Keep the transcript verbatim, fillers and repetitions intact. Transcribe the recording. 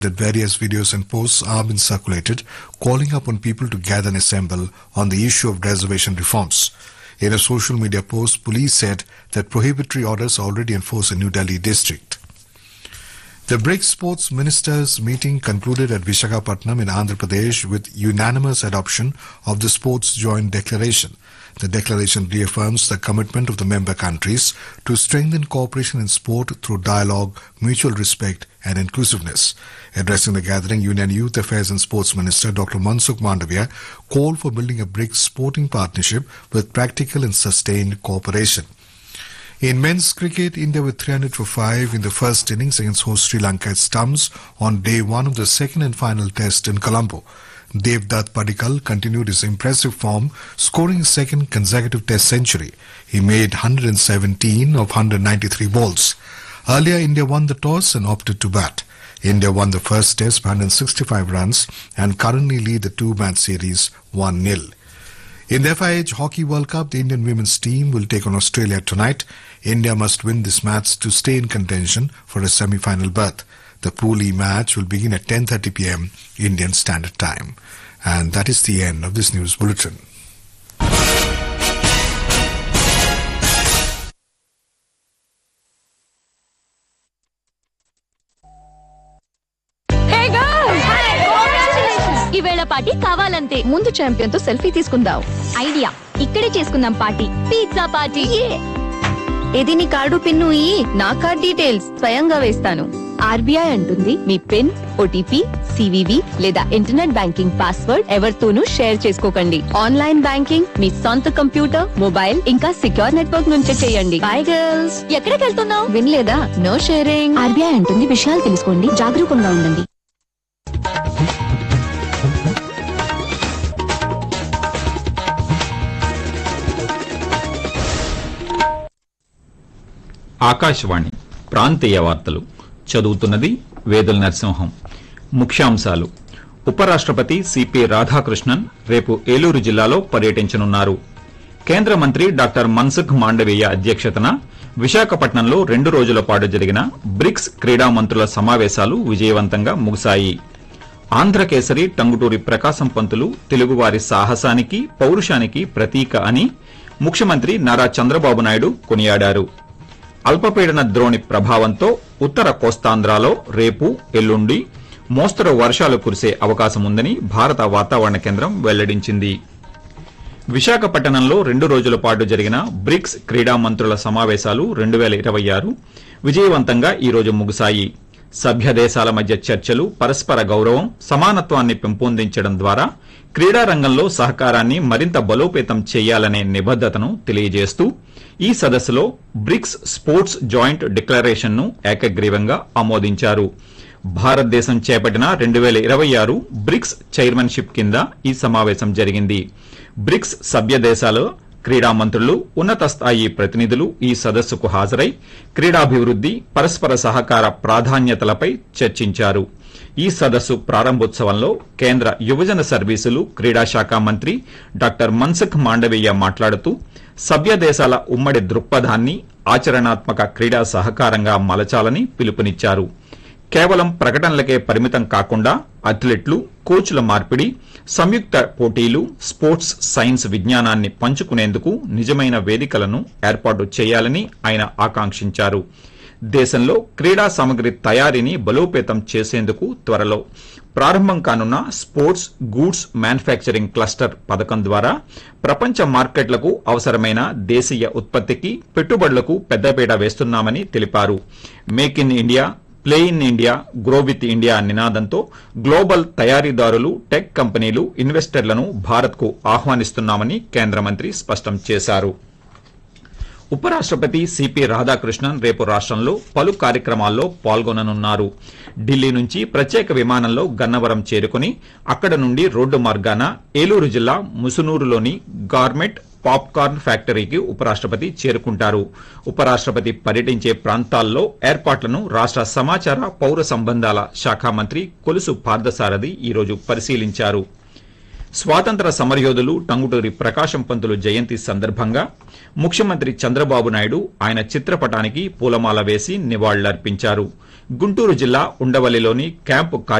that various videos and posts are being circulated calling upon people to gather and assemble on the issue of reservation reforms. In a social media post, police said that prohibitory orders are already enforced in New Delhi district. The BRICS Sports Ministers meeting concluded at Visakhapatnam in Andhra Pradesh with unanimous adoption of the Sports Joint Declaration. The declaration reaffirms the commitment of the member countries to strengthen cooperation in sport through dialogue, mutual respect and inclusiveness. Addressing the gathering, Union Youth Affairs and Sports Minister Doctor Mansukh Mandavia called for building a BRICS sporting partnership with practical and sustained cooperation. In men's cricket, India with three hundred for five in the first innings against host Sri Lanka at stumps on day one of the second and final test in Colombo. Devdutt Padikkal continued his impressive form, scoring his second consecutive test century. He made one hundred seventeen of one hundred ninety-three balls. Earlier, India won the toss and opted to bat. India won the first test by one hundred sixty-five runs and currently lead the two-match series one nil. In the F I H Hockey World Cup, the Indian women's team will take on Australia tonight. India must win this match to stay in contention for a semi-final berth. The Pool E match will begin at ten thirty p m Indian Standard Time. And that is the end of this news bulletin. ఈవేళ party కావాలంతే. ముందు champion తో selfie తీసుకుందాం. Idea, ఇక్కడే చేసుకుందాం party. Pizza party. ఇది నీ card pin ఇయ్యి, నా కార్డ్ డీటెయిల్స్ స్వయంగా వేస్తాను. ఆర్బీఐ అంటుంది మీ పిన్, ఓటీపీ, సివివి లేదా ఇంటర్నెట్ బ్యాంకింగ్ పాస్వర్డ్ ఎవరితోనూ షేర్ చేసుకోకండి. ఆన్లైన్ బ్యాంకింగ్ మీ సొంత కంప్యూటర్, మొబైల్ ఇంకా సిక్యూర్ నెట్వర్క్ నుంచే చేయండి. By girls. ఎక్కడికి వెళ్తున్నావు? వినలేదా? No sharing. ఆర్బీఐ అంటుంది విషయాలు తెలుసుకోండి, జాగరూకంగా ఉండండి. ఆకాశవాణి ప్రాంతీయ వార్తలు చదువుతున్నది వేదుల నరసింహం. ముఖ్యాంశాలు. ఉపరాష్ట్రపతి సిపి రాధాకృష్ణన్ రేపు ఏలూరు జిల్లాలో పర్యటించనున్నారు. కేంద్ర మంత్రి డాక్టర్ మన్సుఖ్ మాండవీయ అధ్యక్షతన విశాఖపట్నంలో రెండు రోజుల పాటు జరిగిన బ్రిక్స్ క్రీడా మంత్రుల సమావేశాలు విజయవంతంగా ముగిశాయి. ఆంధ్రకేసరి టంగుటూరి ప్రకాశం పంతులు తెలుగువారి సాహసానికి, పౌరుషానికి ప్రతీక అని ముఖ్యమంత్రి నారా చంద్రబాబు నాయుడు కొనియాడారు. అల్పపీడన ద్రోణి ప్రభావంతో ఉత్తర కోస్తాంధ్రాలో రేపు, ఎల్లుండి మోస్తరు వర్షాలు కురిసే అవకాశం ఉందని భారత వాతావరణ కేంద్రం వెల్లడించింది. విశాఖపట్నంలో రెండు రోజుల పాటు జరిగిన బ్రిక్స్ క్రీడా మంత్రుల సమావేశాలు రెండు పేల ఇరవై ఆరు విజయవంతంగా ఈ రోజు ముగిశాయి. సభ్య దేశాల మధ్య చర్చలు, పరస్పర గౌరవం, సమానత్వాన్ని పెంపొందించడం ద్వారా క్రీడా రంగంలో సహకారాన్ని మరింత బలోపేతం చేయాలనే నిబద్దతను తెలియజేస్తూ ఈ సదస్సులో బ్రిక్స్ స్పోర్ట్స్ జాయింట్ డిక్లరేషన్ ను ఏకగ్రీవంగా ఆమోదించారు. భారతదేశం చేపట్టిన రెండు పేల ఇరవై ఆరు బ్రిక్స్ చైర్మన్షిప్ కింద ఈ సమావేశం జరిగింది. బ్రిక్స్ సభ్య దేశాల క్రీడా మంత్రులు, ఉన్నత స్థాయి ప్రతినిధులు ఈ సదస్సుకు హాజరై క్రీడాభివృద్ది, పరస్పర సహకార ప్రాధాన్యతలపై చర్చించారు. ఈ సదస్సు ప్రారంభోత్సవంలో కేంద్ర యువజన సర్వీసులు, క్రీడా శాఖ మంత్రి డాక్టర్ మన్సుఖ్ మాండవీయ మాట్లాడుతూ సభ్య దేశాల ఉమ్మడి దృక్పథాన్ని ఆచరణాత్మక క్రీడా సహకారంగా మలచాలని పిలుపునిచ్చారు. కేవలం ప్రకటనలకే పరిమితం కాకుండా అథ్లెట్లు, కోచ్ల మార్పిడి, సంయుక్త పోటీలు, స్పోర్ట్స్ సైన్స్ విజ్ఞానాన్ని పంచుకునేందుకు నిజమైన వేదికలను ఏర్పాటు చేయాలని ఆయన ఆకాంక్షించారు. దేశంలో క్రీడా సామగ్రి తయారీని బలోపేతం చేసేందుకు త్వరలో ప్రారంభం కానున్న స్పోర్ట్స్ గూడ్స్ మ్యానుఫ్యాక్చరింగ్ క్లస్టర్ పథకం ద్వారా ప్రపంచ మార్కెట్లకు అవసరమైన దేశీయ ఉత్పత్తికి, పెట్టుబడులకు పెద్దపీట వేస్తున్నామని తెలిపారు. Make in India, play in India, grow with India నినాదంతో గ్లోబల్ తయారీదారులు, టెక్ కంపెనీలు, ఇన్వెస్టర్లను భారత్కు ఆహ్వానిస్తున్నామని కేంద్ర మంత్రి స్పష్టం చేశారు. ఉపరాష్ట్రపతి సిపి రాధాకృష్ణన్ రేపు రాష్టంలో పలు కార్యక్రమాల్లో పాల్గొననున్నారు. ఢిల్లీ నుంచి ప్రత్యేక విమానంలో గన్నవరం చేరుకుని అక్కడ నుండి రోడ్డు మార్గాన ఏలూరు జిల్లా ముసునూరులోని గార్మెంట్ పాప్కార్న్ ఫ్యాక్టరీకి ఉపరాష్ట్రపతి చేరుకుంటారు. ఉపరాష్ట్రపతి పర్యటించే ప్రాంతాల్లో ఏర్పాట్లను రాష్ట సమాచార పౌర సంబంధాల శాఖ మంత్రి కొలుసు పార్థసారథి ఈరోజు పరిశీలించారు. స్వాతంత్ర సమరయోధులు టంగుటూరి ప్రకాశం పంతులు జయంతి సందర్భంగా ముఖ్యమంత్రి చంద్రబాబు నాయుడు ఆయన చిత్రపటానికి పూలమాల వేసి నివాళులర్పించారు. గుంటూరు జిల్లా ఉండవల్లిలోని క్యాంపు